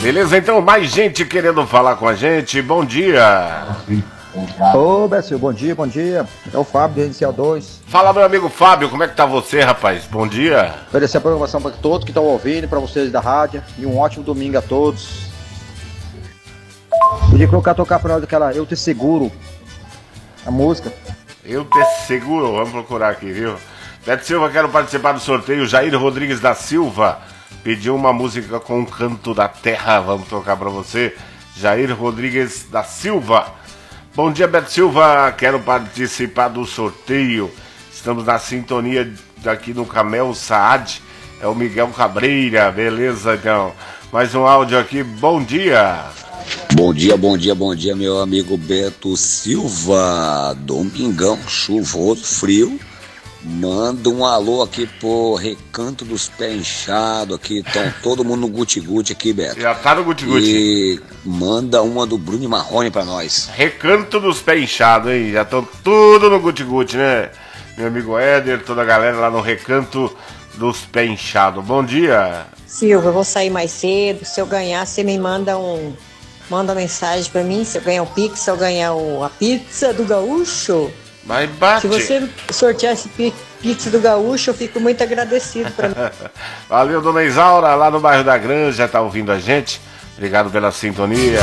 Beleza, então, mais gente querendo falar com a gente. Bom dia. Ô, Bessil, bom dia, bom dia. É o Fábio, do Inicial 2. Fala, meu amigo Fábio, como é que tá você, rapaz? Bom dia. Oferecer a programação para todos que estão ouvindo, para vocês da rádio. E um ótimo domingo a todos. Podia tocar pra nós aquela Eu Te Seguro, a música. Eu Te Seguro, vamos procurar aqui, viu? Beto Silva, quero participar do sorteio. Jair Rodrigues da Silva pediu uma música com o Canto da Terra. Vamos tocar pra você. Jair Rodrigues da Silva. Bom dia, Beto Silva, quero participar do sorteio. Estamos na sintonia aqui no Camel Saad. É o Miguel Cabreira, beleza, então. Mais um áudio aqui, bom dia. Bom dia, bom dia, bom dia, meu amigo Beto Silva. Domingão, chuvoso, frio. Manda um alô aqui pro Recanto dos Pés Inchados aqui. Estão todo mundo no guti-guti aqui, Beto. Já tá no guti-guti. E manda uma do Bruno Marrone pra nós. Recanto dos Pés Inchados, hein? Já estão tudo no guti-guti, né? Meu amigo Éder, toda a galera lá no Recanto dos Pés Inchados. Bom dia. Silva, eu vou sair mais cedo. Se eu ganhar, você me manda uma mensagem pra mim. Se eu ganhar o Pix, se eu ganhar a pizza do Gaúcho. Mas bate. Se você sortear esse Pix do Gaúcho, eu fico muito agradecido pra mim. Valeu, dona Isaura, lá no bairro da Granja, tá ouvindo a gente. Obrigado pela sintonia.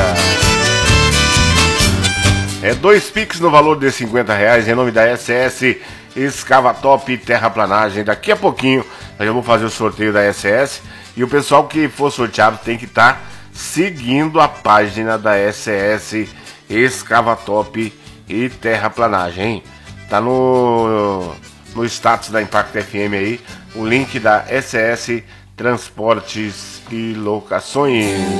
É 2 Pix no valor de R$50 em nome da SS Escavatop Terraplanagem. Daqui a pouquinho nós vamos fazer o sorteio da SS. E o pessoal que for sorteado tem que estar seguindo a página da SS Escavatop e Terraplanagem, hein? Tá no status da Impact FM aí, o link da SS Transportes e Locações.